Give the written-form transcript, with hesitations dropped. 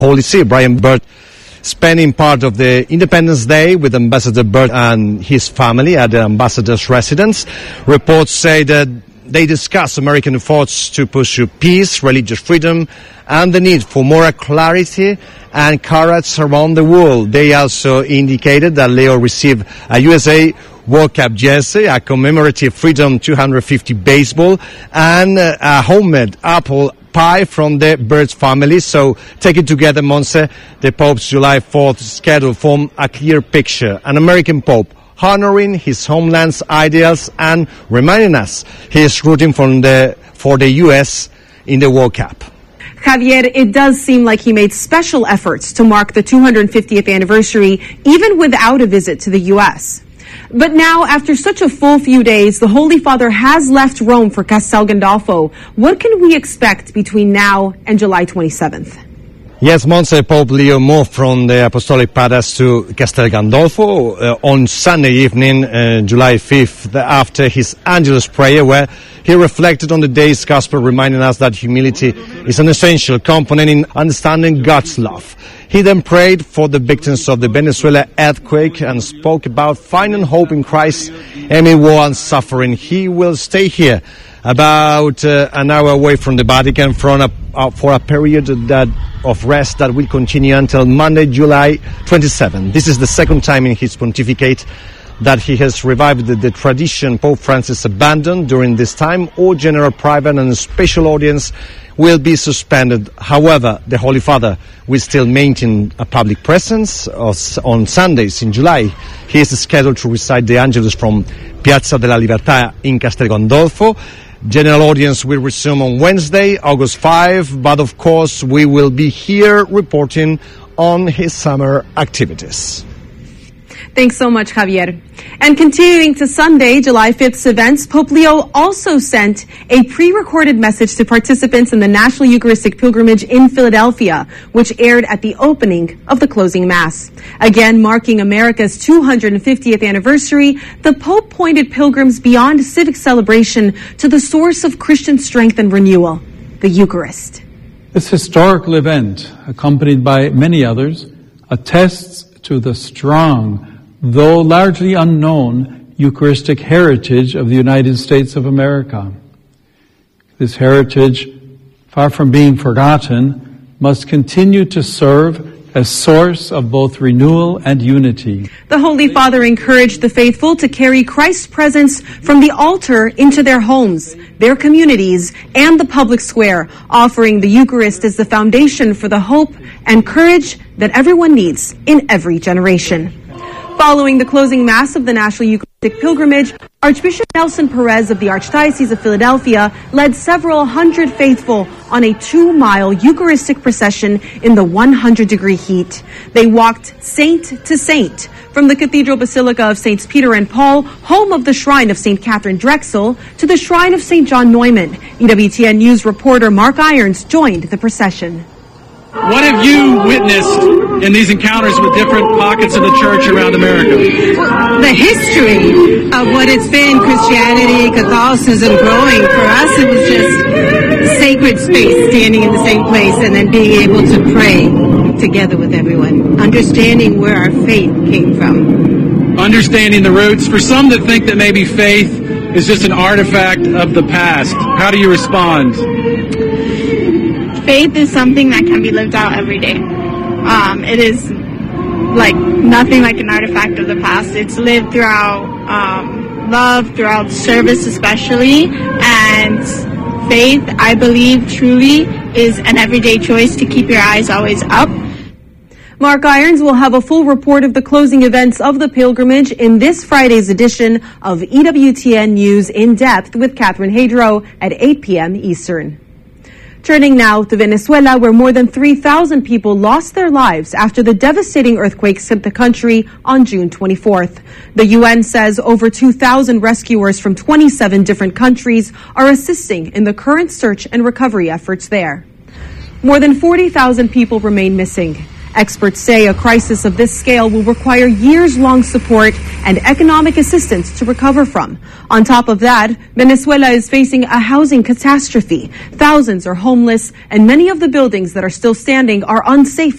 Holy See. Brian Burt spending part of the Independence Day with Ambassador Burt and his family at the ambassador's residence. Reports say that they discuss American efforts to pursue peace, religious freedom, and the need for moral clarity and courage around the world. They also indicated that Leo received a USA World Cup jersey, a commemorative Freedom 250 baseball, and a homemade apple pie from the Birds family. So taken together, Monse, the Pope's July 4th schedule form a clear picture. An American Pope honoring his homeland's ideals and reminding us he is rooting for the U.S. in the World Cup. Javier, it does seem like he made special efforts to mark the 250th anniversary, even without a visit to the U.S. But now, after such a full few days, the Holy Father has left Rome for Castel Gandolfo. What can we expect between now and July 27th? Yes, Monse, Pope Leo moved from the Apostolic Palace to Castel Gandolfo on Sunday evening, July 5th, after his Angelus prayer, where he reflected on the day's gospel, reminding us that humility is an essential component in understanding God's love. He then prayed for the victims of the Venezuela earthquake and spoke about finding hope in Christ amid war and suffering. He will stay here about an hour away from the Vatican for a period of rest that will continue until Monday, July 27. This is the second time in his pontificate that he has revived the tradition Pope Francis abandoned. During this time, all general, private and special audience will be suspended. However, the Holy Father will still maintain a public presence on Sundays in July. He is scheduled to recite the Angelus from Piazza della Libertà in Castel Gandolfo. General audience will resume on Wednesday, August 5, but of course we will be here reporting on his summer activities. Thanks so much, Javier. And continuing to Sunday, July 5th's events, Pope Leo also sent a pre-recorded message to participants in the National Eucharistic Pilgrimage in Philadelphia, which aired at the opening of the closing Mass. Again, marking America's 250th anniversary, the Pope pointed pilgrims beyond civic celebration to the source of Christian strength and renewal, the Eucharist. This historical event, accompanied by many others, attests to the strong, though largely unknown, Eucharistic heritage of the United States of America. This heritage, far from being forgotten, must continue to serve as source of both renewal and unity. The Holy Father encouraged the faithful to carry Christ's presence from the altar into their homes, their communities, and the public square, offering the Eucharist as the foundation for the hope and courage that everyone needs in every generation. Following the closing Mass of the National Eucharistic Pilgrimage, Archbishop Nelson Perez of the Archdiocese of Philadelphia led several hundred faithful on a 2-mile Eucharistic procession in the 100-degree heat. They walked saint to saint, from the Cathedral Basilica of Saints Peter and Paul, home of the shrine of St. Catherine Drexel, to the shrine of St. John Neumann. EWTN News reporter Mark Irons joined the procession. What have you witnessed in these encounters with different pockets of the church around America? Well, the history of what it's been, Christianity, Catholicism growing. For us, it was just sacred space, standing in the same place and then being able to pray together with everyone, understanding where our faith came from. Understanding the roots. For some that think that maybe faith is just an artifact of the past, how do you respond? Faith is something that can be lived out every day. It is like nothing like an artifact of the past. It's lived throughout love, throughout service especially, and faith, I believe, truly is an everyday choice to keep your eyes always up. Mark Irons will have a full report of the closing events of the pilgrimage in this Friday's edition of EWTN News In Depth with Catherine Hadro at 8 p.m. Eastern. Turning now to Venezuela, where more than 3,000 people lost their lives after the devastating earthquakes hit the country on June 24th. The UN says over 2,000 rescuers from 27 different countries are assisting in the current search and recovery efforts there. More than 40,000 people remain missing. Experts say a crisis of this scale will require years-long support and economic assistance to recover from. On top of that, Venezuela is facing a housing catastrophe. Thousands are homeless, and many of the buildings that are still standing are unsafe